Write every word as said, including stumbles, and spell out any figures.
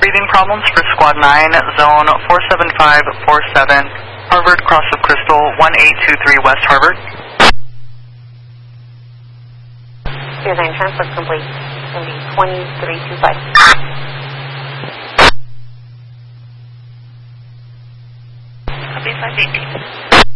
breathing problems for Squad nine, Zone four seven five four seven, Harvard, Cross of Crystal, one eight two three West Harvard. Tier nine, transport complete. It's going to be twenty-three two five. Copy five eighteen.